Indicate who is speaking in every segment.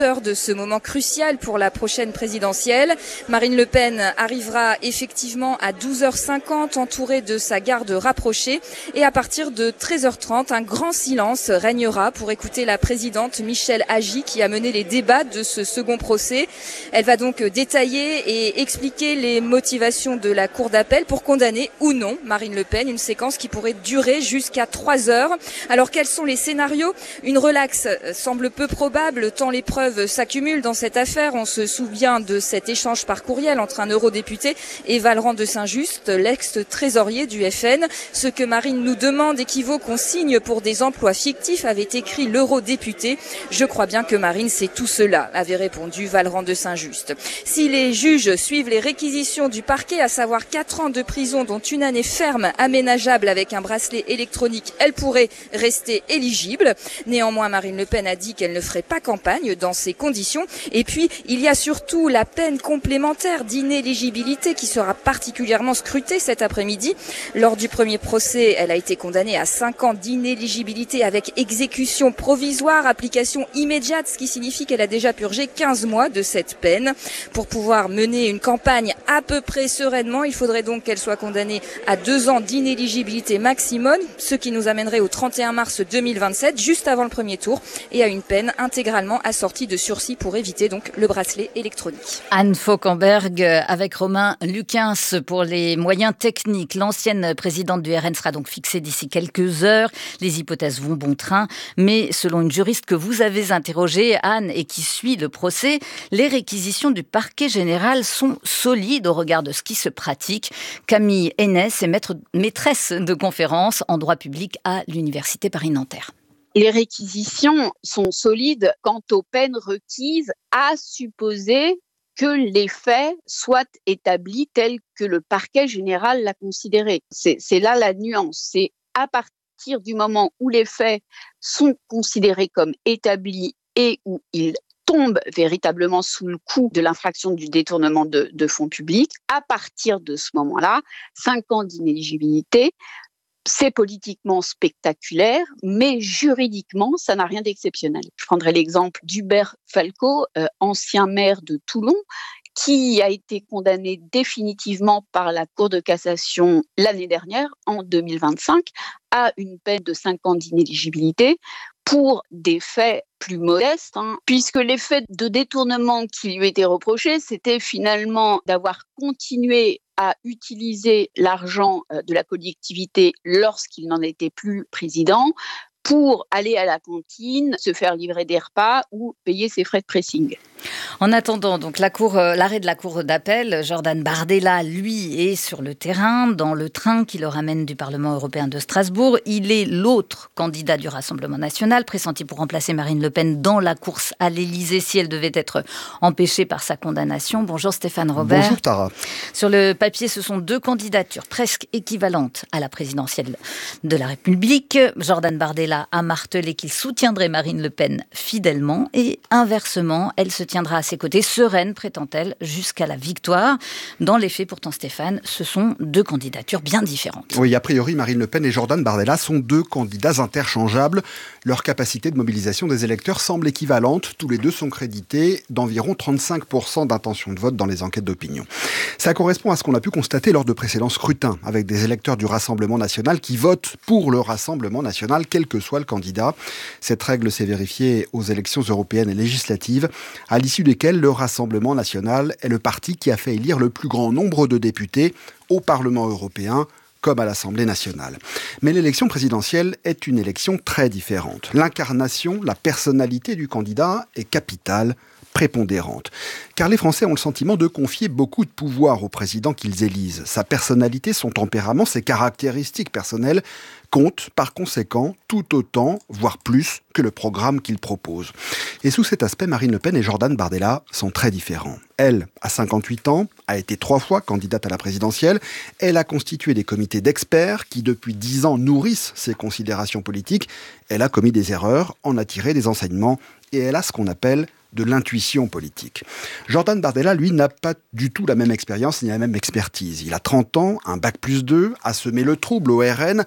Speaker 1: De ce moment crucial pour la prochaine présidentielle. Marine Le Pen arrivera effectivement à 12h50 entourée de sa garde rapprochée et à partir de 13h30, un grand silence régnera pour écouter la présidente Michèle Agy qui a mené les débats de ce second procès. Elle va donc détailler et expliquer les motivations de la Cour d'appel pour condamner ou non Marine Le Pen, une séquence qui pourrait durer jusqu'à 3 heures. Alors quels sont les scénarios ? Une relaxe semble peu probable tant les preuves s'accumulent dans cette affaire. On se souvient de cet échange par courriel entre un eurodéputé et Vallerand de Saint-Just, l'ex-trésorier du FN. Ce que Marine nous demande équivaut qu'on signe pour des emplois fictifs, avait écrit l'eurodéputé. Je crois bien que Marine, c'est tout cela, avait répondu Vallerand de Saint-Just. Si les juges suivent les réquisitions du parquet, à savoir 4 ans de prison dont 1 année ferme aménageable avec un bracelet électronique, elle pourrait rester éligible. Néanmoins, Marine Le Pen a dit qu'elle ne ferait pas campagne dans ces conditions. Et puis, il y a surtout la peine complémentaire d'inéligibilité qui sera particulièrement scrutée cet après-midi. Lors du premier procès, elle a été condamnée à 5 ans d'inéligibilité avec exécution provisoire, application immédiate, ce qui signifie qu'elle a déjà purgé 15 mois de cette peine. Pour pouvoir mener une campagne à peu près sereinement, il faudrait donc qu'elle soit condamnée à 2 ans d'inéligibilité maximum, ce qui nous amènerait au 31 mars 2027, juste avant le premier tour, et à une peine intégralement assortie de sursis pour éviter donc le bracelet électronique.
Speaker 2: Anne Fauquemberg avec Romain Lucens pour les moyens techniques. L'ancienne présidente du RN sera donc fixée d'ici quelques heures. Les hypothèses vont bon train, mais selon une juriste que vous avez interrogée, Anne, et qui suit le procès, les réquisitions du parquet général sont solides au regard de ce qui se pratique. Camille Hénès est maîtresse de conférences en droit public à l'Université Paris-Nanterre.
Speaker 3: Les réquisitions sont solides quant aux peines requises, à supposer que les faits soient établis tels que le parquet général l'a considéré. C'est là la nuance. C'est à partir du moment où les faits sont considérés comme établis et où ils tombent véritablement sous le coup de l'infraction du détournement de fonds publics, à partir de ce moment-là, 5 ans d'inéligibilité. C'est politiquement spectaculaire, mais juridiquement, ça n'a rien d'exceptionnel. Je prendrai l'exemple d'Hubert Falco, ancien maire de Toulon, qui a été condamné définitivement par la Cour de cassation l'année dernière, en 2025, à une peine de 5 ans d'inéligibilité pour des faits plus modestes, puisque les faits de détournement qui lui étaient reprochés, c'était finalement d'avoir continué à utiliser l'argent de la collectivité lorsqu'il n'en était plus président pour aller à la cantine, se faire livrer des repas ou payer ses frais de pressing.
Speaker 2: En attendant, donc l'arrêt de la Cour d'appel, Jordan Bardella, lui, est sur le terrain, dans le train qui le ramène du Parlement européen de Strasbourg. Il est l'autre candidat du Rassemblement national, pressenti pour remplacer Marine Le Pen dans la course à l'Élysée si elle devait être empêchée par sa condamnation. Bonjour Stéphane Robert.
Speaker 4: Bonjour Tara.
Speaker 2: Sur le papier, ce sont 2 candidatures presque équivalentes à la présidentielle de la République. Jordan Bardella a martelé qu'il soutiendrait Marine Le Pen fidèlement et inversement, elle se tiendra à ses côtés, sereine, prétend-elle, jusqu'à la victoire. Dans les faits, pourtant, Stéphane, ce sont 2 candidatures bien différentes.
Speaker 4: Oui, a priori, Marine Le Pen et Jordan Bardella sont 2 candidats interchangeables. Leur capacité de mobilisation des électeurs semble équivalente. Tous les 2 sont crédités d'environ 35% d'intention de vote dans les enquêtes d'opinion. Ça correspond à ce qu'on a pu constater lors de précédents scrutins, avec des électeurs du Rassemblement national qui votent pour le Rassemblement national, quel que soit le candidat. Cette règle s'est vérifiée aux élections européennes et législatives, à l'issue desquelles le Rassemblement national est le parti qui a fait élire le plus grand nombre de députés au Parlement européen, comme à l'Assemblée nationale. Mais l'élection présidentielle est une élection très différente. L'incarnation, la personnalité du candidat est capitale, prépondérante. Car les Français ont le sentiment de confier beaucoup de pouvoir au président qu'ils élisent. Sa personnalité, son tempérament, ses caractéristiques personnelles comptent par conséquent tout autant, voire plus, que le programme qu'il propose. Et sous cet aspect, Marine Le Pen et Jordan Bardella sont très différents. Elle, à 58 ans, a été 3 fois candidate à la présidentielle. Elle a constitué des comités d'experts qui, depuis 10 ans, nourrissent ses considérations politiques. Elle a commis des erreurs, en a tiré des enseignements et elle a ce qu'on appelle de l'intuition politique. Jordan Bardella, lui, n'a pas du tout la même expérience ni la même expertise. Il a 30 ans, un bac+2, a semé le trouble au RN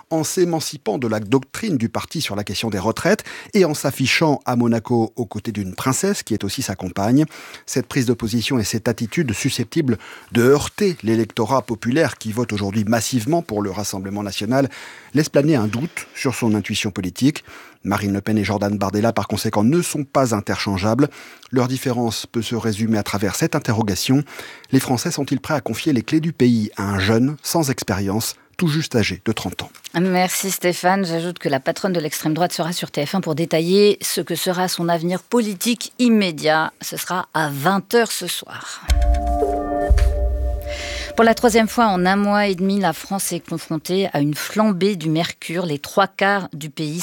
Speaker 4: en s'émancipant de la doctrine du parti sur la question des retraites et en s'affichant à Monaco aux côtés d'une princesse qui est aussi sa compagne. Cette prise de position et cette attitude susceptibles de heurter l'électorat populaire qui vote aujourd'hui massivement pour le Rassemblement national laisse planer un doute sur son intuition politique. Marine Le Pen et Jordan Bardella, par conséquent, ne sont pas interchangeables. Leur différence peut se résumer à travers cette interrogation. Les Français sont-ils prêts à confier les clés du pays à un jeune sans expérience, tout juste âgé de 30 ans?
Speaker 2: Merci Stéphane. J'ajoute que la patronne de l'extrême droite sera sur TF1 pour détailler ce que sera son avenir politique immédiat. Ce sera à 20h ce soir. Pour la troisième fois en un mois et demi, la France est confrontée à une flambée du mercure. Les 3/4 du pays,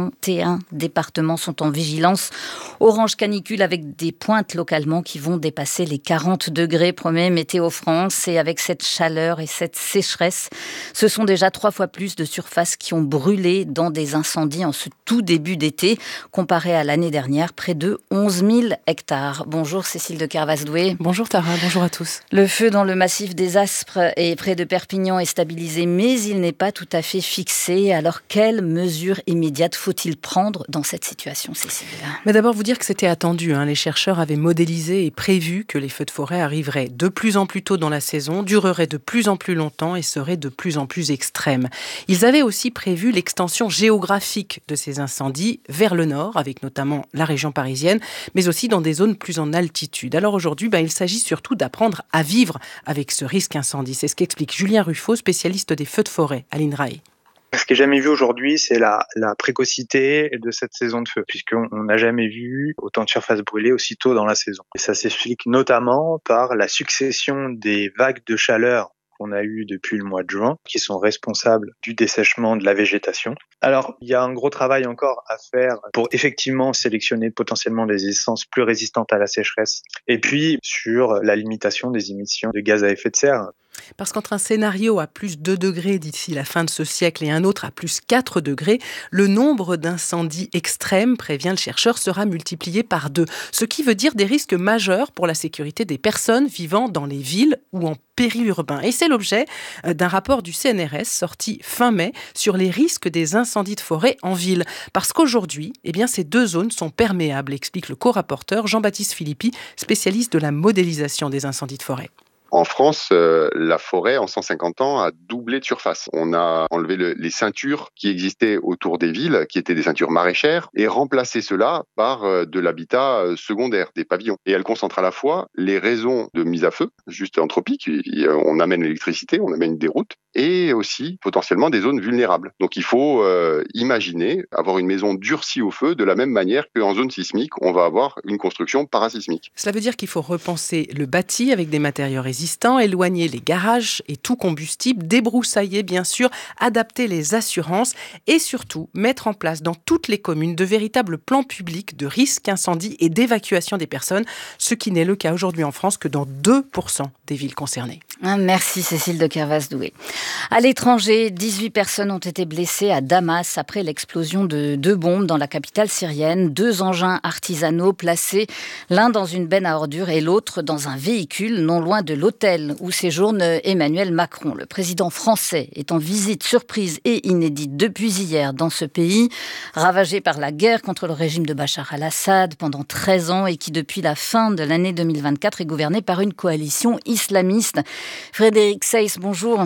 Speaker 2: 61 départements sont en vigilance orange canicule avec des pointes localement qui vont dépasser les 40 degrés, promet Météo France. Et avec cette chaleur et cette sécheresse, ce sont déjà 3 fois plus de surfaces qui ont brûlé dans des incendies en ce tout début d'été, comparé à l'année dernière, près de 11 000 hectares. Bonjour Cécile de Kervasdoué.
Speaker 5: Bonjour Tara, bonjour à tous.
Speaker 2: Le feu dans le massif des Aspres et près de Perpignan est stabilisé, mais il n'est pas tout à fait fixé. Alors, quelles mesures immédiates faut-il prendre dans cette situation, Cécile ?
Speaker 5: Mais d'abord, vous dire que c'était attendu. Les chercheurs avaient modélisé et prévu que les feux de forêt arriveraient de plus en plus tôt dans la saison, dureraient de plus en plus longtemps et seraient de plus en plus extrêmes. Ils avaient aussi prévu l'extension géographique de ces incendies vers le nord, avec notamment la région parisienne, mais aussi dans des zones plus en altitude. Alors aujourd'hui, il s'agit surtout d'apprendre à vivre avec ce risque incendie. C'est ce qu'explique Julien Ruffo, spécialiste des feux de forêt à l'INRAE.
Speaker 6: Ce qui est jamais vu aujourd'hui, c'est la précocité de cette saison de feu, puisqu'on n'a jamais vu autant de surfaces brûlées aussitôt dans la saison. Et ça s'explique notamment par la succession des vagues de chaleur qu'on a eues depuis le mois de juin, qui sont responsables du dessèchement de la végétation. Alors, il y a un gros travail encore à faire pour effectivement sélectionner potentiellement des essences plus résistantes à la sécheresse, et puis sur la limitation des émissions de gaz à effet de serre.
Speaker 5: Parce qu'entre un scénario à plus 2 degrés d'ici la fin de ce siècle et un autre à plus 4 degrés, le nombre d'incendies extrêmes, prévient le chercheur, sera multiplié par 2. Ce qui veut dire des risques majeurs pour la sécurité des personnes vivant dans les villes ou en périurbain. Et c'est l'objet d'un rapport du CNRS sorti fin mai sur les risques des incendies de forêt en ville. Parce qu'aujourd'hui, ces 2 zones sont perméables, explique le co-rapporteur Jean-Baptiste Philippi, spécialiste de la modélisation des incendies de forêt.
Speaker 7: En France, la forêt, en 150 ans, a doublé de surface. On a enlevé les ceintures qui existaient autour des villes, qui étaient des ceintures maraîchères, et remplacé cela par de l'habitat secondaire, des pavillons. Et elle concentre à la fois les raisons de mise à feu, juste anthropiques, on amène l'électricité, on amène des routes, et aussi potentiellement des zones vulnérables. Donc il faut imaginer avoir une maison durcie au feu de la même manière qu'en zone sismique, on va avoir une construction parasismique.
Speaker 5: Cela veut dire qu'il faut repenser le bâti avec des matériaux résistants, éloigner les garages et tout combustible, débroussailler bien sûr, adapter les assurances et surtout mettre en place dans toutes les communes de véritables plans publics de risque incendie et d'évacuation des personnes, ce qui n'est le cas aujourd'hui en France que dans 2% des villes concernées.
Speaker 2: Merci Cécile de Kervasdoué. À l'étranger, 18 personnes ont été blessées à Damas après l'explosion de 2 bombes dans la capitale syrienne. 2 engins artisanaux placés, l'un dans une benne à ordures et l'autre dans un véhicule non loin de l'hôtel où séjourne Emmanuel Macron. Le président français est en visite surprise et inédite depuis hier dans ce pays, ravagé par la guerre contre le régime de Bachar al-Assad pendant 13 ans et qui depuis la fin de l'année 2024 est gouverné par une coalition islamiste. Frédéric Seyss, bonjour.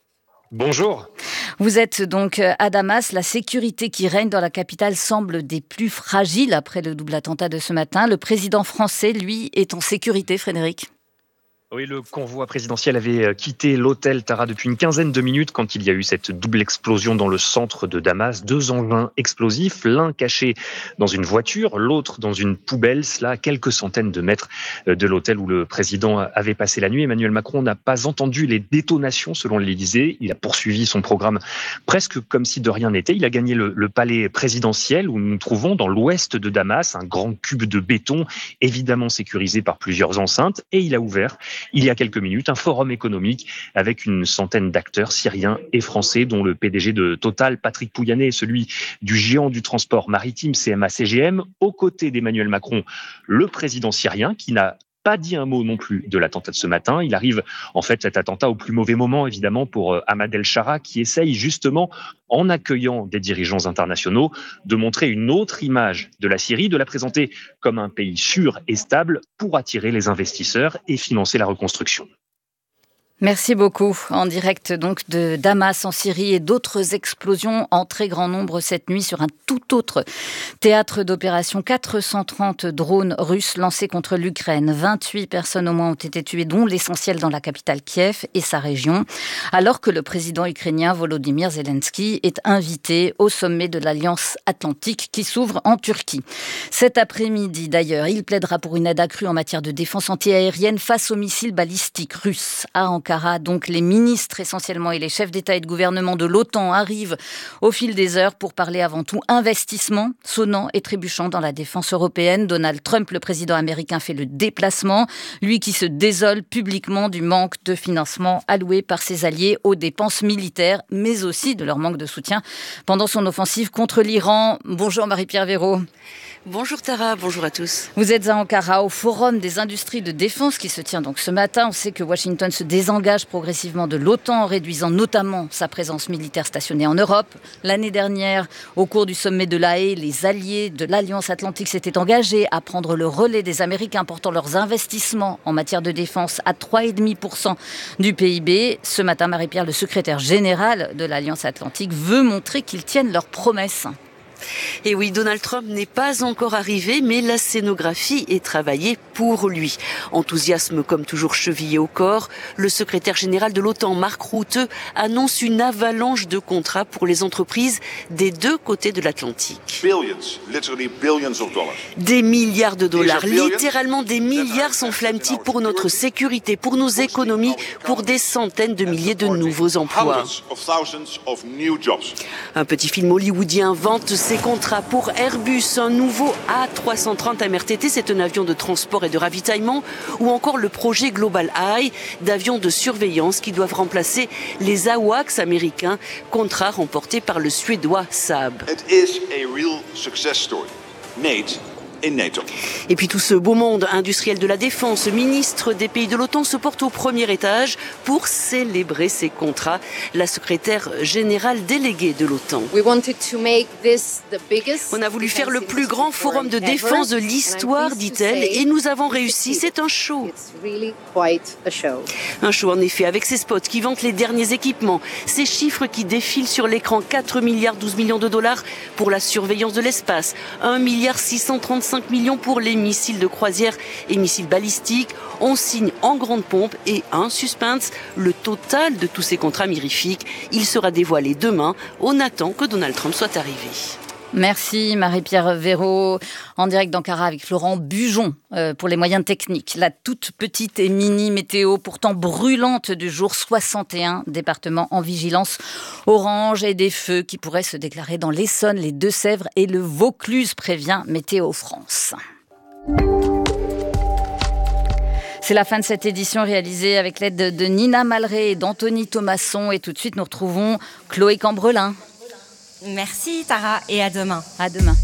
Speaker 8: Bonjour.
Speaker 2: Vous êtes donc à Damas. La sécurité qui règne dans la capitale semble des plus fragiles après le double attentat de ce matin. Le président français, lui, est en sécurité, Frédéric.
Speaker 8: Oui, le convoi présidentiel avait quitté l'hôtel Tara depuis une quinzaine de minutes quand il y a eu cette double explosion dans le centre de Damas. 2 engins explosifs, l'un caché dans une voiture, l'autre dans une poubelle, cela à quelques centaines de mètres de l'hôtel où le président avait passé la nuit. Emmanuel Macron n'a pas entendu les détonations selon l'Élysée. Il a poursuivi son programme presque comme si de rien n'était. Il a gagné le palais présidentiel où nous nous trouvons dans l'ouest de Damas, un grand cube de béton évidemment sécurisé par plusieurs enceintes, et il a ouvert il y a quelques minutes un forum économique avec une centaine d'acteurs syriens et français, dont le PDG de Total, Patrick Pouyanné, et celui du géant du transport maritime CMA-CGM, aux côtés d'Emmanuel Macron, le président syrien, qui n'a pas dit un mot non plus de l'attentat de ce matin. Il arrive, en fait, cet attentat au plus mauvais moment, évidemment, pour Ahmad El-Shara, qui essaye justement, en accueillant des dirigeants internationaux, de montrer une autre image de la Syrie, de la présenter comme un pays sûr et stable pour attirer les investisseurs et financer la reconstruction.
Speaker 2: Merci beaucoup. En direct donc de Damas en Syrie et d'autres explosions en très grand nombre cette nuit sur un tout autre théâtre d'opération. 430 drones russes lancés contre l'Ukraine. 28 personnes au moins ont été tuées, dont l'essentiel dans la capitale Kiev et sa région, alors que le président ukrainien Volodymyr Zelensky est invité au sommet de l'Alliance Atlantique qui s'ouvre en Turquie. Cet après-midi d'ailleurs, il plaidera pour une aide accrue en matière de défense antiaérienne face aux missiles balistiques russes. À Ankara, donc les ministres essentiellement et les chefs d'État et de gouvernement de l'OTAN arrivent au fil des heures pour parler avant tout investissement, sonnant et trébuchant dans la défense européenne. Donald Trump, le président américain, fait le déplacement, lui qui se désole publiquement du manque de financement alloué par ses alliés aux dépenses militaires, mais aussi de leur manque de soutien pendant son offensive contre l'Iran. Bonjour Marie-Pierre Véraud.
Speaker 9: Bonjour Tara, bonjour à tous.
Speaker 2: Vous êtes à Ankara au Forum des industries de défense qui se tient donc ce matin. On sait que Washington se désengage progressivement de l'OTAN en réduisant notamment sa présence militaire stationnée en Europe. L'année dernière, au cours du sommet de La Haye, les alliés de l'Alliance Atlantique s'étaient engagés à prendre le relais des Américains portant leurs investissements en matière de défense à 3,5% du PIB. Ce matin, Marie-Pierre, le secrétaire général de l'Alliance Atlantique, veut montrer qu'ils tiennent leurs promesses.
Speaker 9: Et oui, Donald Trump n'est pas encore arrivé, mais la scénographie est travaillée pour lui. Enthousiasme comme toujours chevillé au corps, le secrétaire général de l'OTAN, Mark Rutte, annonce une avalanche de contrats pour les entreprises des deux côtés de l'Atlantique. Des milliards de dollars, littéralement des milliards s'enflamment-ils pour notre sécurité, pour nos économies, pour des centaines de milliers de nouveaux emplois. Un petit film hollywoodien vante ces contrats pour Airbus, un nouveau A330 MRTT, c'est un avion de transport et de ravitaillement, ou encore le projet Global Eye d'avions de surveillance qui doivent remplacer les AWACS américains, contrat remporté par le Suédois Saab. Et puis tout ce beau monde industriel de la défense, ministre des pays de l'OTAN, se porte au premier étage pour célébrer ces contrats. La secrétaire générale déléguée de l'OTAN. On a voulu faire le plus grand forum de défense de l'histoire, dit-elle, et nous avons réussi. C'est un show. Un show en effet, avec ces spots qui vantent les derniers équipements, ces chiffres qui défilent sur l'écran, 4 milliards 12 millions de dollars pour la surveillance de l'espace, 1 milliard 635 millions pour les missiles de croisière et missiles balistiques. On signe en grande pompe et un suspense, le total de tous ces contrats mirifiques. Il sera dévoilé demain. On attend que Donald Trump soit arrivé.
Speaker 2: Merci Marie-Pierre Véraud, en direct d'Ankara avec Florent Bujon pour les moyens techniques. La toute petite et mini météo pourtant brûlante du jour, 61 départements en vigilance orange et des feux qui pourraient se déclarer dans l'Essonne, les Deux-Sèvres et le Vaucluse, prévient Météo France. C'est la fin de cette édition réalisée avec l'aide de Nina Malré et d'Anthony Thomasson. Et tout de suite, nous retrouvons Chloé Cambrelin.
Speaker 10: Merci Tara et à demain.
Speaker 2: À demain.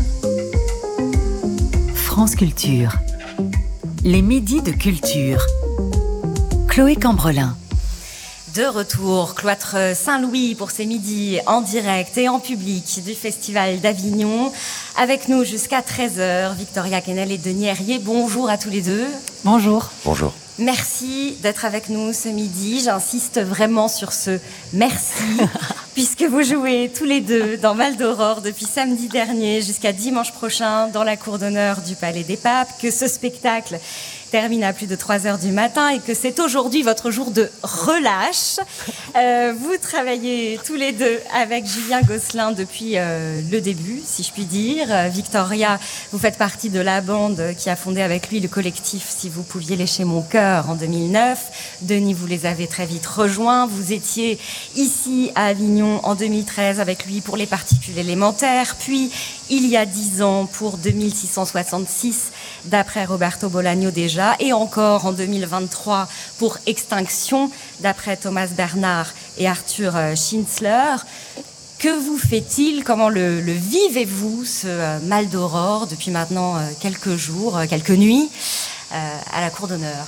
Speaker 11: France Culture. Les midis de culture. Chloé Cambrelin.
Speaker 10: De retour, cloître Saint-Louis pour ces midis en direct et en public du Festival d'Avignon. Avec nous jusqu'à 13h, Victoria Kennel et Denis Herrier. Bonjour à tous les deux.
Speaker 11: Bonjour.
Speaker 12: Bonjour.
Speaker 10: Merci d'être avec nous ce midi. J'insiste vraiment sur ce merci, puisque vous jouez tous les deux dans Val d'Aurore depuis samedi dernier jusqu'à dimanche prochain dans la cour d'honneur du Palais des Papes, que ce spectacle termine à plus de 3h du matin et que c'est aujourd'hui votre jour de relâche. Vous travaillez tous les deux avec Julien Gosselin depuis le début, si je puis dire. Victoria, vous faites partie de la bande qui a fondé avec lui le collectif Si vous pouviez lécher mon cœur en 2009. Denis, vous les avez très vite rejoints. Vous étiez ici à Avignon en 2013 avec lui pour les particules élémentaires. Puis, il y a 10 ans pour 2666, d'après Roberto Bolaño déjà. Et encore en 2023 pour Extinction, d'après Thomas Bernard et Arthur Schnitzler. Que vous fait-il? Comment le vivez-vous, ce mal d'aurore, depuis maintenant quelques jours, quelques nuits? à la cour d'honneur?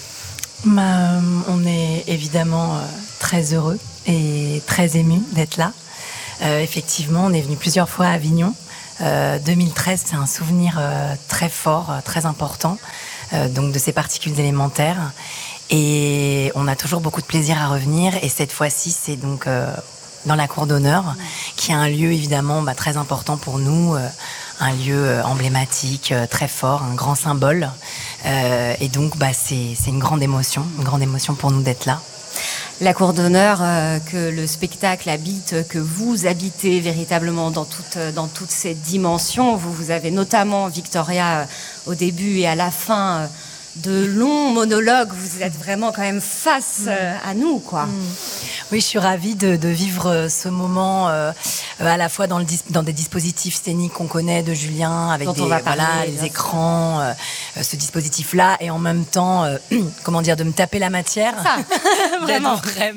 Speaker 12: On est évidemment très heureux et très émus d'être là. Effectivement, on est venu plusieurs fois à Avignon. 2013, c'est un souvenir très fort, très important, donc de ces particules élémentaires. Et on a toujours beaucoup de plaisir à revenir. Et cette fois-ci, c'est donc dans la cour d'honneur, qui est un lieu évidemment très important pour nous, un lieu emblématique, très fort, un grand symbole. Et donc, c'est une grande émotion pour nous d'être là.
Speaker 10: La cour d'honneur que le spectacle habite, que vous habitez véritablement dans toutes ces dimensions. Vous avez notamment, Victoria, au début et à la fin, de longs monologues. Vous êtes vraiment quand même face à nous, quoi.
Speaker 12: Oui, je suis ravie de vivre ce moment à la fois dans des dispositifs scéniques qu'on connaît de Julien, avec les écrans, ce dispositif-là, et en même temps, de me taper la matière. Ça, vraiment.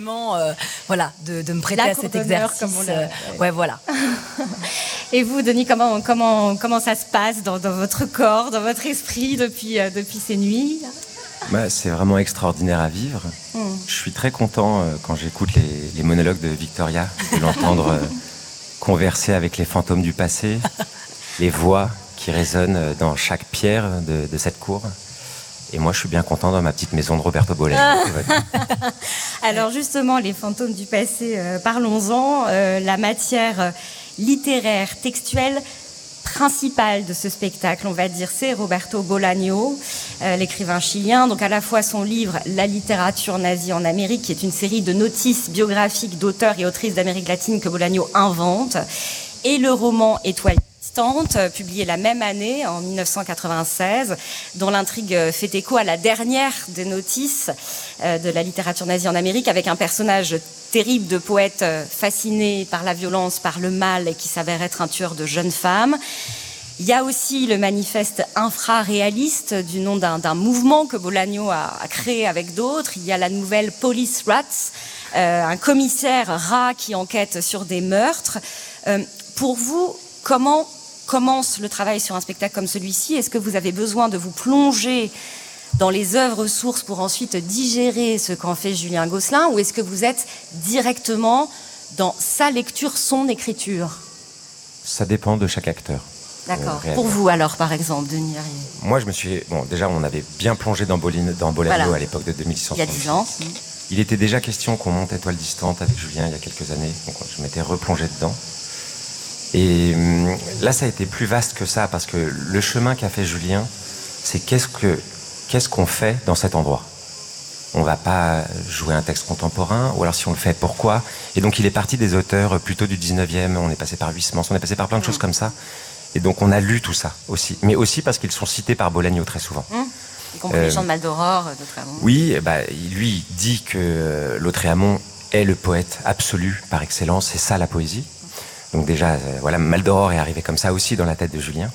Speaker 12: De me prêter à cet exercice. Voilà.
Speaker 10: Et vous, Denis, comment ça se passe dans votre corps, dans votre esprit depuis ces nuits?
Speaker 13: C'est vraiment extraordinaire à vivre. Je suis très content quand j'écoute les monologues de Victoria, de l'entendre converser avec les fantômes du passé, les voix qui résonnent dans chaque pierre de cette cour. Et moi, je suis bien content dans ma petite maison de Roberto Bolaño.
Speaker 10: Alors justement, les fantômes du passé, parlons-en. La matière littéraire, textuelle, principal de ce spectacle, on va dire, c'est Roberto Bolaño, l'écrivain chilien. Donc à la fois son livre La littérature nazie en Amérique, qui est une série de notices biographiques d'auteurs et autrices d'Amérique latine que Bolaño invente, et le roman Étoile distante, publié la même année, en 1996, dont l'intrigue fait écho à la dernière des notices de la littérature nazie en Amérique, avec un personnage terrible de poète fasciné par la violence, par le mal, et qui s'avère être un tueur de jeunes femmes. Il y a aussi le manifeste infraréaliste du nom d'un mouvement que Bolaño a créé avec d'autres. Il y a la nouvelle Police Rats, un commissaire rat qui enquête sur des meurtres. Pour vous, comment commence le travail sur un spectacle comme celui-ci? Est-ce que vous avez besoin de vous plonger dans les œuvres sources pour ensuite digérer ce qu'en fait Julien Gosselin, ou est-ce que vous êtes directement dans sa lecture, son écriture?
Speaker 13: Ça dépend de chaque acteur.
Speaker 10: D'accord. Pour vous alors, par exemple, Denis Herrier?
Speaker 13: Moi, déjà, on avait bien plongé dans Bolaño à l'époque de 2666.
Speaker 10: Il y a 10 ans.
Speaker 13: Il était déjà question qu'on monte Étoile distante avec Julien il y a quelques années, donc je m'étais replongé dedans. Et là, ça a été plus vaste que ça, parce que le chemin qu'a fait Julien, c'est qu'est-ce qu'on fait dans cet endroit? On va pas jouer un texte contemporain, ou alors si on le fait, pourquoi? Et donc il est parti des auteurs plutôt du 19e, on est passé par Huysmans, on est passé par plein de choses comme ça. Et donc on a lu tout ça aussi, mais aussi parce qu'ils sont cités par Bolaño très souvent.
Speaker 10: Y compris les chants de Maldoror, Lautréamont.
Speaker 13: Oui, lui il dit que Lautréamont est le poète absolu par excellence, c'est ça la poésie. Donc déjà, Maldoror est arrivé comme ça aussi dans la tête de Julien.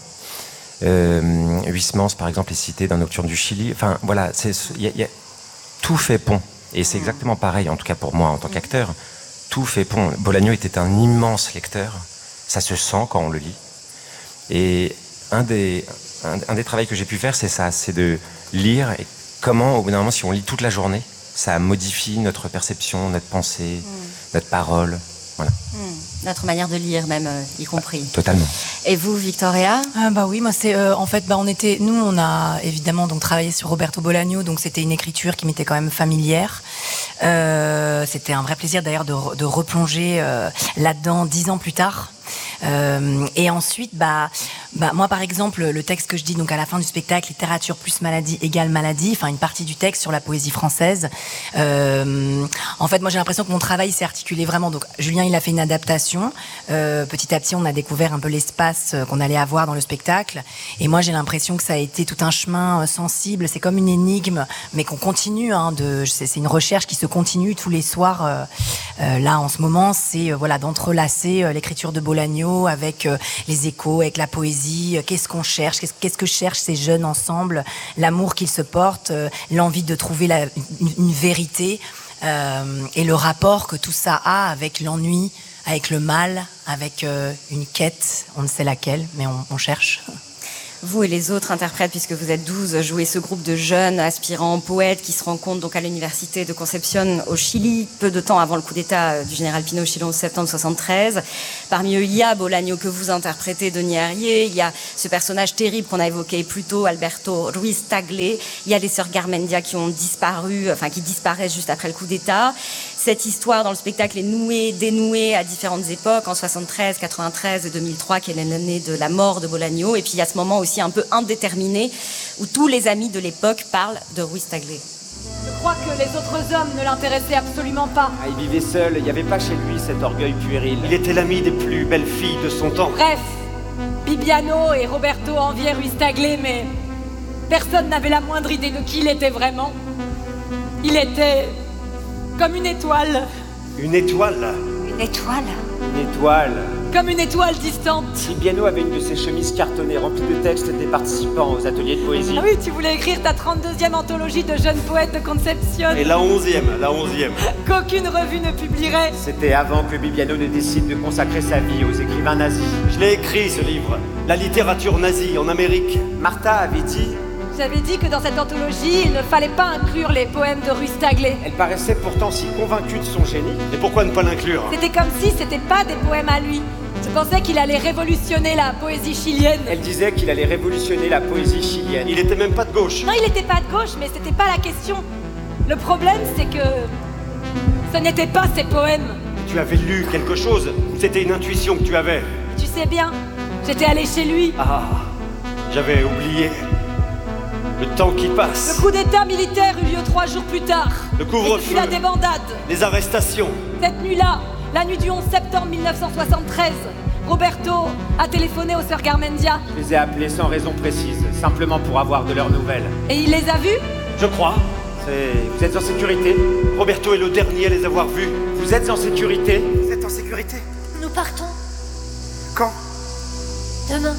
Speaker 13: Huysmans, par exemple, est cité dans Nocturne du Chili. Enfin, voilà, tout fait pont. Et c'est exactement pareil, en tout cas pour moi, en tant qu'acteur. Tout fait pont. Bolaño était un immense lecteur. Ça se sent quand on le lit. Et un des travaux que j'ai pu faire, c'est ça, c'est de lire et comment, au bout d'un moment, si on lit toute la journée, ça modifie notre perception, notre pensée, notre parole. Voilà.
Speaker 10: Notre manière de lire même, y compris.
Speaker 13: Totalement.
Speaker 10: Et vous, Victoria?
Speaker 12: Oui, moi c'est on a évidemment donc travaillé sur Roberto Bolaño, donc c'était une écriture qui m'était quand même familière. C'était un vrai plaisir d'ailleurs de replonger là-dedans 10 ans plus tard. Et ensuite, moi par exemple, le texte que je dis donc à la fin du spectacle, littérature plus maladie égale maladie, enfin une partie du texte sur la poésie française. En fait, moi j'ai l'impression que mon travail s'est articulé vraiment. Donc Julien, il a fait une adaptation. Petit à petit, on a découvert un peu l'espace qu'on allait avoir dans le spectacle. Et moi, j'ai l'impression que ça a été tout un chemin sensible. C'est comme une énigme, mais qu'on continue. C'est une recherche qui se continue tous les soirs. Là, en ce moment, c'est d'entrelacer l'écriture de Bolaño avec les échos, avec la poésie. Qu'est-ce qu'on cherche? Qu'est-ce que cherchent ces jeunes ensemble? L'amour qu'ils se portent, l'envie de trouver une vérité, et le rapport que tout ça a avec l'ennui, avec le mal, avec une quête, on ne sait laquelle, mais on cherche.
Speaker 10: vous et les autres interprètes, puisque vous êtes 12, jouez ce groupe de jeunes aspirants poètes qui se rencontrent donc à l'université de Concepción au Chili, peu de temps avant le coup d'État du général Pinochet le 11 septembre 73. Parmi eux, il y a Bolaño que vous interprétez, Denis Herrier, il y a ce personnage terrible qu'on a évoqué plus tôt, Alberto Ruiz Tagle, il y a les sœurs Garmendia qui ont disparu, qui disparaissent juste après le coup d'État. Cette histoire dans le spectacle est nouée, dénouée à différentes époques, en 73, 93 et 2003, qui est l'année de la mort de Bolaño. Et puis il y a ce moment aussi un peu indéterminé où tous les amis de l'époque parlent de Ruiz Tagle.
Speaker 14: Je crois que les autres hommes ne l'intéressaient absolument pas.
Speaker 15: Il vivait seul, il n'y avait pas chez lui cet orgueil puéril. Il était l'ami des plus belles filles de son temps.
Speaker 14: Bref, Bibbiano et Roberto enviaient Ruiz Tagle, mais personne n'avait la moindre idée de qui il était vraiment. Il était comme une étoile.
Speaker 15: Une étoile?
Speaker 10: Une étoile?
Speaker 15: Une étoile.
Speaker 14: Comme une étoile distante.
Speaker 15: Bibbiano avait une de ses chemises cartonnées remplies de textes des participants aux ateliers de poésie.
Speaker 14: Ah oui, tu voulais écrire ta 32e anthologie de jeunes poètes de Concepción.
Speaker 15: Et la 11e.
Speaker 14: Qu'aucune revue ne publierait.
Speaker 15: C'était avant que Bibbiano ne décide de consacrer sa vie aux écrivains nazis. Je l'ai écrit, ce livre. La littérature nazie en Amérique. Martha avait dit...
Speaker 14: J'avais dit que dans cette anthologie, il ne fallait pas inclure les poèmes de Ruiz Tagle.
Speaker 15: Elle paraissait pourtant si convaincue de son génie. Et pourquoi ne pas l'inclure?
Speaker 14: C'était comme si c'était pas des poèmes à lui. Je pensais qu'il allait révolutionner la poésie chilienne.
Speaker 15: Elle disait qu'il allait révolutionner la poésie chilienne. Il était même pas de gauche.
Speaker 14: Non, il était pas de gauche, mais c'était pas la question. Le problème, c'est que ce n'était pas ses poèmes.
Speaker 15: Tu avais lu quelque chose? C'était une intuition que tu avais?
Speaker 14: Tu sais bien, j'étais allée chez lui.
Speaker 15: Ah, j'avais oublié. Le temps qui passe.
Speaker 14: Le coup d'état militaire eut lieu 3 jours plus tard.
Speaker 15: Le couvre-feu.
Speaker 14: Et puis la débandade.
Speaker 15: Les arrestations.
Speaker 14: Cette nuit-là, la nuit du 11 septembre 1973, Roberto a téléphoné aux sœurs Garmendia.
Speaker 15: Je les ai appelées sans raison précise, simplement pour avoir de leurs nouvelles.
Speaker 14: Et il les a vues?
Speaker 15: Je crois. Vous êtes en sécurité? Roberto est le dernier à les avoir vus. Vous êtes en sécurité?
Speaker 16: Vous êtes en sécurité?
Speaker 10: Nous partons.
Speaker 16: Quand?
Speaker 10: Demain.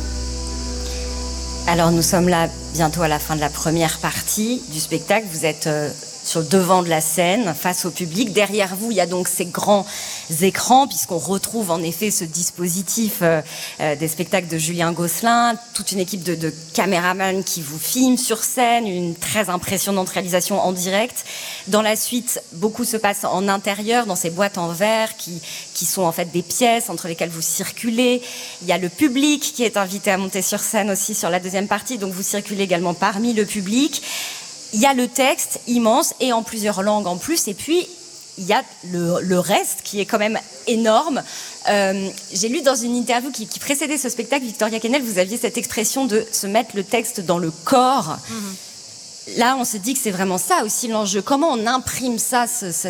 Speaker 10: Alors nous sommes là bientôt à la fin de la première partie du spectacle. Vous êtes sur le devant de la scène, face au public. Derrière vous, il y a donc ces grands écrans, puisqu'on retrouve en effet ce dispositif des spectacles de Julien Gosselin, toute une équipe de caméramans qui vous filment sur scène, une très impressionnante réalisation en direct. Dans la suite, beaucoup se passe en intérieur, dans ces boîtes en verre qui sont en fait des pièces entre lesquelles vous circulez. Il y a le public qui est invité à monter sur scène aussi sur la deuxième partie, donc vous circulez également parmi le public. Il y a le texte immense et en plusieurs langues en plus, et puis il y a le reste qui est quand même énorme. J'ai lu dans une interview qui précédait ce spectacle, Victoria Kennel, vous aviez cette expression de se mettre le texte dans le corps. Là, on se dit que c'est vraiment ça aussi l'enjeu. Comment on imprime ça,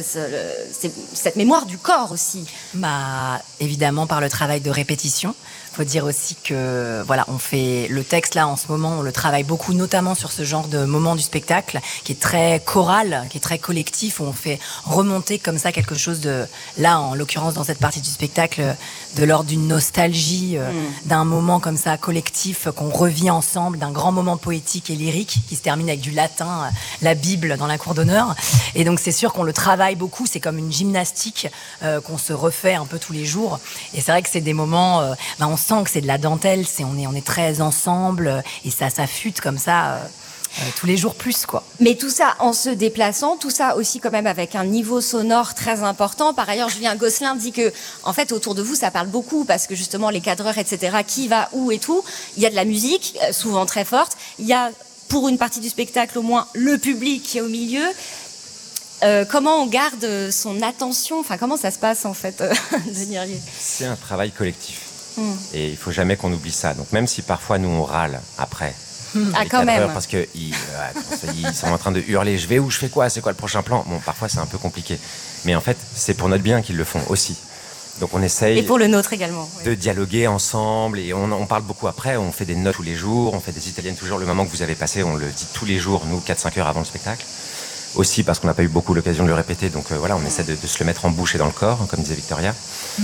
Speaker 10: cette mémoire du corps aussi?
Speaker 12: Évidemment par le travail de répétition. Faut dire aussi que voilà, on fait le texte là en ce moment, on le travaille beaucoup, notamment sur ce genre de moment du spectacle qui est très choral, qui est très collectif, où on fait remonter comme ça quelque chose de, là en l'occurrence dans cette partie du spectacle, de l'ordre d'une nostalgie, d'un moment comme ça collectif qu'on revit ensemble, d'un grand moment poétique et lyrique qui se termine avec du latin, la Bible dans la cour d'honneur. Et donc c'est sûr qu'on le travaille beaucoup, c'est comme une gymnastique qu'on se refait un peu tous les jours. Et c'est vrai que c'est des moments, on sent que c'est de la dentelle, on est très ensemble et ça s'affûte comme ça tous les jours plus, quoi.
Speaker 10: Mais tout ça en se déplaçant, tout ça aussi quand même avec un niveau sonore très important. Par ailleurs, Julien Gosselin dit que, en fait, autour de vous, ça parle beaucoup parce que justement les cadreurs, etc., qui va où et tout, il y a de la musique, souvent très forte. Il y a, pour une partie du spectacle au moins, le public qui est au milieu. Comment on garde son attention? Enfin, comment ça se passe en fait, Denis Herrier?
Speaker 13: C'est un travail collectif. Et il ne faut jamais qu'on oublie ça. Donc même si parfois nous on râle après,
Speaker 10: Ah, quand même.
Speaker 13: Parce qu'ils sont en train de hurler, je vais où, je fais quoi, c'est quoi le prochain plan? Bon, parfois c'est un peu compliqué. Mais en fait, c'est pour notre bien qu'ils le font aussi. Donc on essaye.
Speaker 10: Et pour le nôtre également. Oui.
Speaker 13: De dialoguer ensemble. Et on parle beaucoup après, on fait des notes tous les jours, on fait des italiennes toujours. Le moment que vous avez passé, on le dit tous les jours, nous, 4-5 heures avant le spectacle. Aussi parce qu'on n'a pas eu beaucoup l'occasion de le répéter, donc voilà, on essaie de se le mettre en bouche et dans le corps, comme disait Victoria.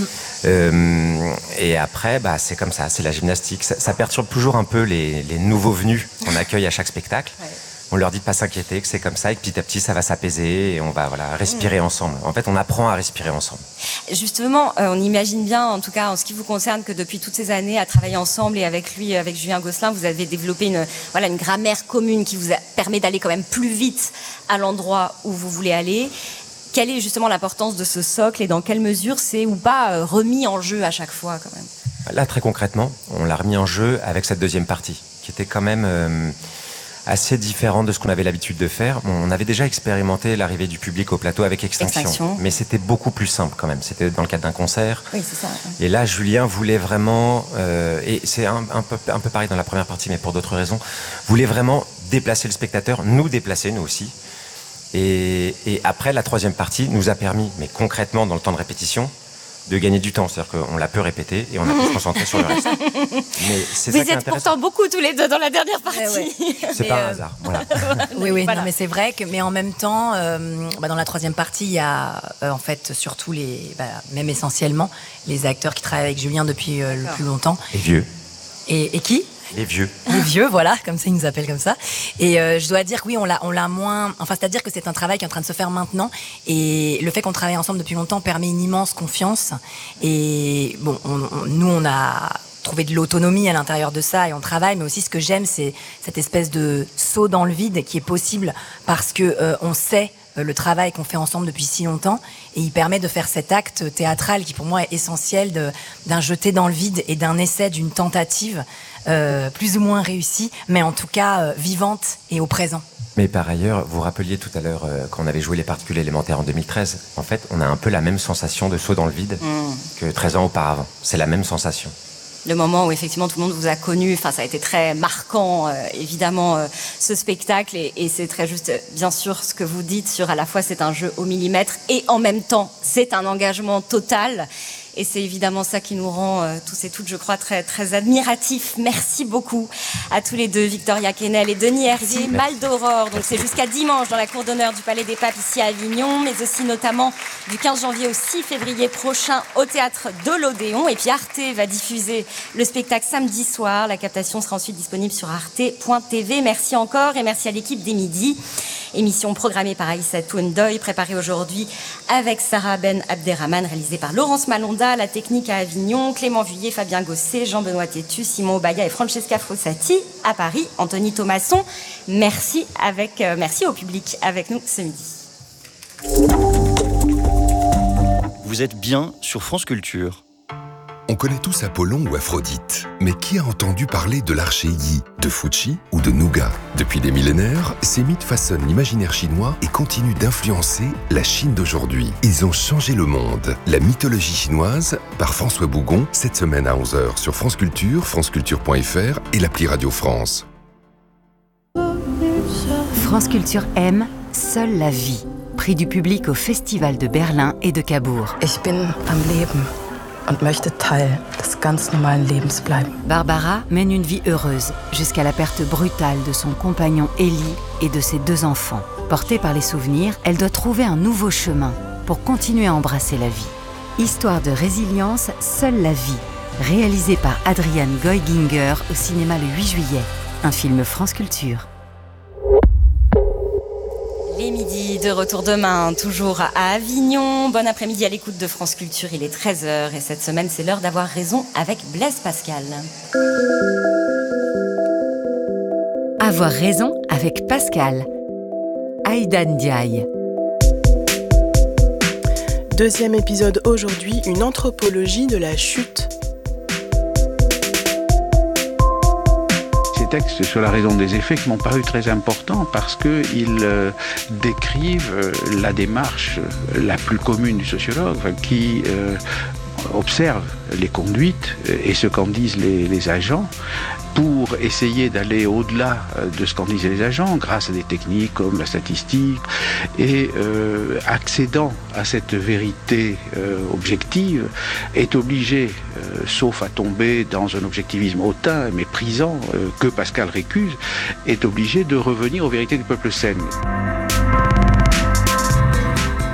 Speaker 13: Et après, c'est comme ça, c'est la gymnastique. Ça perturbe toujours un peu les nouveaux venus qu'on accueille à chaque spectacle. On leur dit de pas s'inquiéter, que c'est comme ça et que petit à petit ça va s'apaiser et on va respirer ensemble. En fait, on apprend à respirer ensemble.
Speaker 10: Justement, on imagine bien, en tout cas en ce qui vous concerne, que depuis toutes ces années à travailler ensemble et avec lui, avec Julien Gosselin, vous avez développé une grammaire commune qui vous permet d'aller quand même plus vite à l'endroit où vous voulez aller. Quelle est justement l'importance de ce socle et dans quelle mesure c'est ou pas remis en jeu à chaque fois quand même?
Speaker 13: Là, très concrètement, on l'a remis en jeu avec cette deuxième partie, qui était quand même assez différente de ce qu'on avait l'habitude de faire. On avait déjà expérimenté l'arrivée du public au plateau avec Extinction. Mais c'était beaucoup plus simple quand même. C'était dans le cadre d'un concert.
Speaker 10: Oui, c'est ça.
Speaker 13: Et là, Julien voulait vraiment, et c'est un peu pareil dans la première partie, mais pour d'autres raisons, voulait vraiment déplacer le spectateur, nous déplacer, nous aussi. Et après, la troisième partie nous a permis, mais concrètement dans le temps de répétition, de gagner du temps. C'est-à-dire qu'on l'a peu répété et on a pu se concentrer sur le reste. Mais c'est
Speaker 10: vous êtes pourtant beaucoup tous les deux dans la dernière partie.
Speaker 13: C'est pas un hasard. Voilà.
Speaker 12: Oui, voilà. Non, mais c'est vrai que, mais en même temps, dans la troisième partie, il y a en fait surtout même essentiellement, les acteurs qui travaillent avec Julien depuis le plus longtemps.
Speaker 13: Et vieux.
Speaker 12: Et qui?
Speaker 13: Les vieux.
Speaker 12: Les vieux, voilà, comme ça, ils nous appellent comme ça. Et je dois dire que oui, on l'a moins... Enfin, c'est-à-dire que c'est un travail qui est en train de se faire maintenant. Et le fait qu'on travaille ensemble depuis longtemps permet une immense confiance. Et bon, nous, on a trouvé de l'autonomie à l'intérieur de ça et on travaille. Mais aussi, ce que j'aime, c'est cette espèce de saut dans le vide qui est possible parce que on sait le travail qu'on fait ensemble depuis si longtemps et il permet de faire cet acte théâtral qui pour moi est essentiel d'un jeté dans le vide et d'un essai, d'une tentative plus ou moins réussie, mais en tout cas vivante et au présent.
Speaker 13: Mais par ailleurs, vous rappeliez tout à l'heure quand on avait joué Les Particules élémentaires en 2013, en fait, on a un peu la même sensation de saut dans le vide que 13 ans auparavant. C'est la même sensation.
Speaker 10: Le moment où effectivement tout le monde vous a connu, enfin ça a été très marquant évidemment ce spectacle et c'est très juste bien sûr ce que vous dites sur à la fois c'est un jeu au millimètre et en même temps c'est un engagement total. Et c'est évidemment ça qui nous rend tous et toutes, je crois, très, très admiratifs. Merci beaucoup à tous les deux, Victoria Quesnel et Denis Hervier. Mal d'Aurore, donc c'est jusqu'à dimanche dans la cour d'honneur du Palais des Papes ici à Avignon, mais aussi notamment du 15 janvier au 6 février prochain au Théâtre de l'Odéon. Et puis Arte va diffuser le spectacle samedi soir. La captation sera ensuite disponible sur arte.tv. Merci encore et merci à l'équipe des Midis. Émission programmée par Aïssa Toundoy, préparée aujourd'hui avec Sarah Ben Abderrahman, réalisée par Laurence Malonda, la technique à Avignon, Clément Vuillet, Fabien Gosset, Jean-Benoît Tétu, Simon Obaya et Francesca Fossati à Paris, Anthony Thomasson. Merci au public avec nous ce midi.
Speaker 17: Vous êtes bien sur France Culture.
Speaker 18: On connaît tous Apollon ou Aphrodite, mais qui a entendu parler de l'archer Yi, de Fuji ou de Nougat? Depuis des millénaires, ces mythes façonnent l'imaginaire chinois et continuent d'influencer la Chine d'aujourd'hui. Ils ont changé le monde. La mythologie chinoise, par François Bougon, cette semaine à 11h sur France Culture, franceculture.fr et l'appli Radio France.
Speaker 11: France Culture aime Seule la vie. Prix du public au Festival de Berlin et de Cabourg.
Speaker 19: Ich bin am Leben. Und möchte Teil des ganz normalen Lebens bleiben.
Speaker 11: Barbara mène une vie heureuse jusqu'à la perte brutale de son compagnon Ellie et de ses 2 enfants. Portée par les souvenirs, elle doit trouver un nouveau chemin pour continuer à embrasser la vie. Histoire de résilience, Seule la vie, réalisée par Adrian Goiginger au cinéma le 8 juillet. Un film France Culture.
Speaker 10: Les midis de retour demain, toujours à Avignon. Bon après-midi à l'écoute de France Culture, il est 13h et cette semaine c'est l'heure d'avoir raison avec Blaise Pascal.
Speaker 11: Avoir raison avec Pascal. Aïda Ndiaye.
Speaker 20: Deuxième épisode aujourd'hui, une anthropologie de la chute.
Speaker 21: Textes sur la raison des effets qui m'ont paru très importants parce qu'ils décrivent la démarche la plus commune du sociologue qui observe les conduites et ce qu'en disent les agents pour essayer d'aller au-delà de ce qu'en disaient les agents grâce à des techniques comme la statistique et accédant à cette vérité objective est obligé, sauf à tomber dans un objectivisme hautain et méprisant que Pascal récuse, est obligé de revenir aux vérités du peuple senne.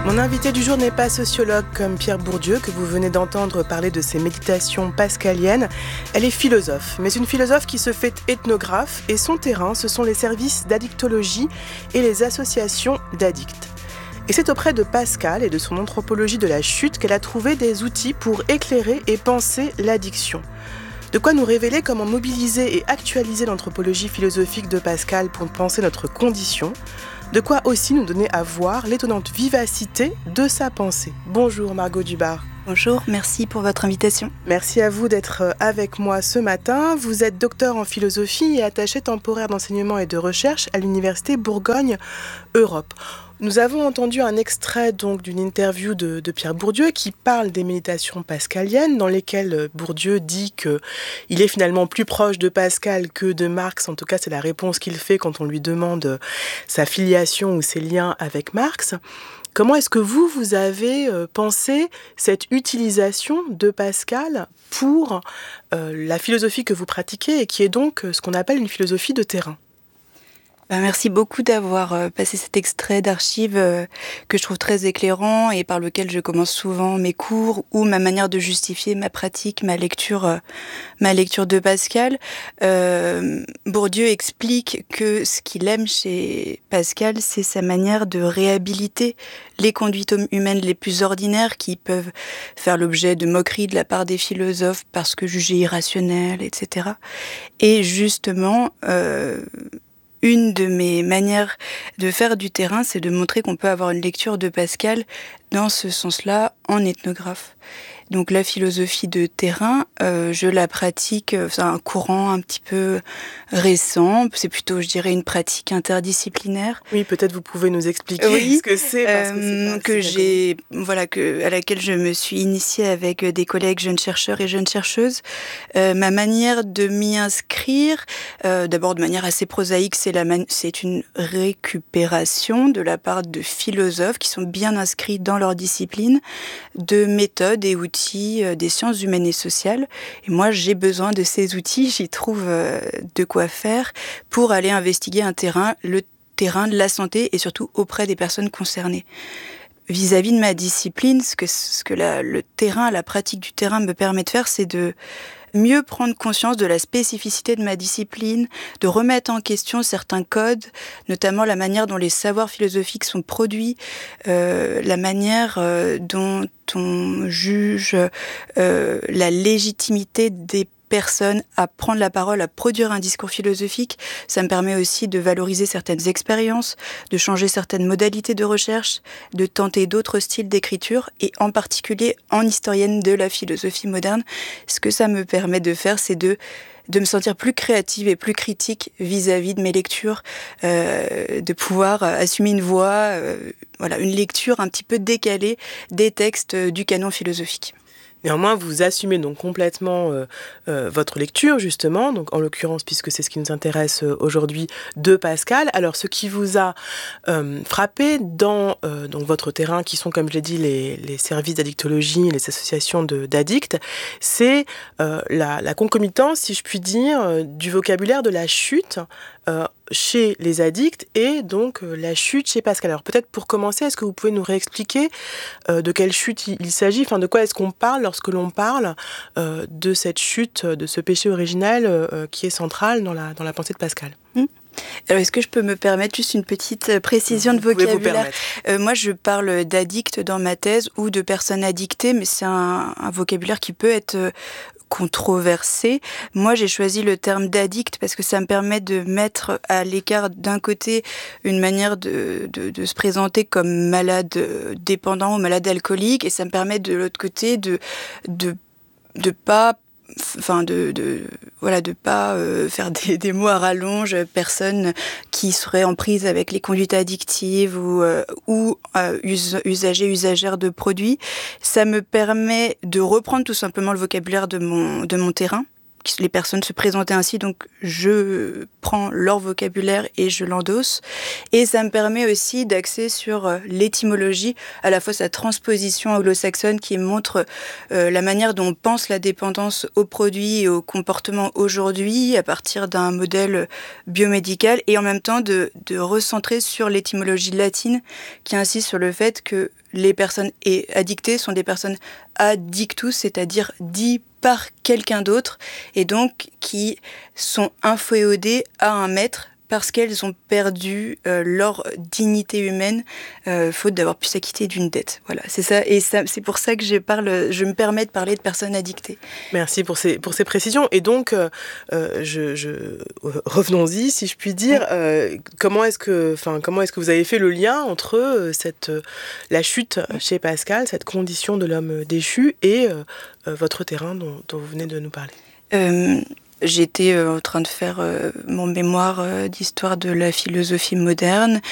Speaker 20: Mon invité du jour n'est pas sociologue comme Pierre Bourdieu, que vous venez d'entendre parler de ses méditations pascaliennes. Elle est philosophe, mais une philosophe qui se fait ethnographe, et son terrain, ce sont les services d'addictologie et les associations d'addicts. Et c'est auprès de Pascal et de son anthropologie de la chute qu'elle a trouvé des outils pour éclairer et penser l'addiction. De quoi nous révéler comment mobiliser et actualiser l'anthropologie philosophique de Pascal pour penser notre condition. De quoi aussi nous donner à voir l'étonnante vivacité de sa pensée. Bonjour Margot Dubar.
Speaker 1: Bonjour, merci pour votre invitation.
Speaker 20: Merci à vous d'être avec moi ce matin. Vous êtes docteur en philosophie et attaché temporaire d'enseignement et de recherche à l'Université Bourgogne-Europe. Nous avons entendu un extrait donc d'une interview de Pierre Bourdieu qui parle des méditations pascaliennes, dans lesquelles Bourdieu dit qu'il est finalement plus proche de Pascal que de Marx. En tout cas, c'est la réponse qu'il fait quand on lui demande sa filiation ou ses liens avec Marx. Comment est-ce que vous avez pensé cette utilisation de Pascal pour la philosophie que vous pratiquez et qui est donc ce qu'on appelle une philosophie de terrain ?
Speaker 1: Merci beaucoup d'avoir passé cet extrait d'archives que je trouve très éclairant et par lequel je commence souvent mes cours ou ma manière de justifier ma pratique, ma lecture de Pascal. Bourdieu explique que ce qu'il aime chez Pascal, c'est sa manière de réhabiliter les conduites humaines les plus ordinaires qui peuvent faire l'objet de moqueries de la part des philosophes parce que jugées irrationnelles, etc. Et justement, une de mes manières de faire du terrain, c'est de montrer qu'on peut avoir une lecture de Pascal dans ce sens-là en ethnographe. Donc la philosophie de terrain, je la pratique, c'est un courant un petit peu récent, c'est plutôt, je dirais, une pratique interdisciplinaire.
Speaker 20: Oui, peut-être vous pouvez nous expliquer ce que c'est, parce
Speaker 1: à laquelle je me suis initiée avec des collègues jeunes chercheurs et jeunes chercheuses. Ma manière de m'y inscrire, d'abord de manière assez prosaïque, c'est une récupération de la part de philosophes qui sont bien inscrits dans leur discipline, de méthodes et outils des sciences humaines et sociales. Et moi, j'ai besoin de ces outils, j'y trouve de quoi faire pour aller investiguer le terrain de la santé et surtout auprès des personnes concernées. Vis-à-vis de ma discipline, ce que le terrain, la pratique du terrain me permet de faire, c'est de mieux prendre conscience de la spécificité de ma discipline, de remettre en question certains codes, notamment la manière dont les savoirs philosophiques sont produits, la manière dont on juge la légitimité des personnes à prendre la parole, à produire un discours philosophique. Ça me permet aussi de valoriser certaines expériences, de changer certaines modalités de recherche, de tenter d'autres styles d'écriture, et en particulier en historienne de la philosophie moderne. Ce que ça me permet de faire, c'est de me sentir plus créative et plus critique vis-à-vis de mes lectures, de pouvoir assumer une voix, une lecture un petit peu décalée des textes du canon philosophique.
Speaker 20: Néanmoins, vous assumez donc complètement votre lecture, justement, donc en l'occurrence, puisque c'est ce qui nous intéresse aujourd'hui, de Pascal. Alors, ce qui vous a frappé dans donc votre terrain, qui sont, comme je l'ai dit, les services d'addictologie, les associations d'addicts, c'est la concomitance, si je puis dire, du vocabulaire de la chute chez les addicts et donc la chute chez Pascal. Alors peut-être pour commencer, est-ce que vous pouvez nous réexpliquer de quelle chute il s'agit, enfin de quoi est-ce qu'on parle lorsque l'on parle de cette chute, de ce péché originel qui est central dans la pensée de Pascal?
Speaker 1: Alors, est-ce que je peux me permettre juste une petite précision de vocabulaire ? Moi, je parle d'addicts dans ma thèse ou de personnes addictées, mais c'est un vocabulaire qui peut être controversé. Moi, j'ai choisi le terme d'addict parce que ça me permet de mettre à l'écart d'un côté une manière de se présenter comme malade dépendant ou malade alcoolique, et ça me permet de l'autre côté de pas faire des mots à rallonge, personnes qui seraient en prise avec les conduites addictives ou usagères de produits. Ça me permet de reprendre tout simplement le vocabulaire de mon terrain. Les personnes se présentaient ainsi, donc je prends leur vocabulaire et je l'endosse. Et ça me permet aussi d'axer sur l'étymologie, à la fois sa transposition anglo-saxonne qui montre la manière dont on pense la dépendance aux produits et aux comportements aujourd'hui à partir d'un modèle biomédical, et en même temps de recentrer sur l'étymologie latine qui insiste sur le fait que les personnes addictées sont des personnes addictus, c'est-à-dire dit par quelqu'un d'autre, et donc qui sont inféodées à un maître parce qu'elles ont perdu leur dignité humaine, faute d'avoir pu s'acquitter d'une dette. Voilà, c'est ça, et c'est pour ça que je me permets de parler de personnes addictées.
Speaker 20: Merci pour ces précisions. Et donc, revenons-y, si je puis dire. Comment est-ce que vous avez fait le lien entre la chute chez Pascal, cette condition de l'homme déchu, et votre terrain dont vous venez de nous parler?
Speaker 1: J'étais en train de faire mon mémoire d'histoire de la philosophie moderne,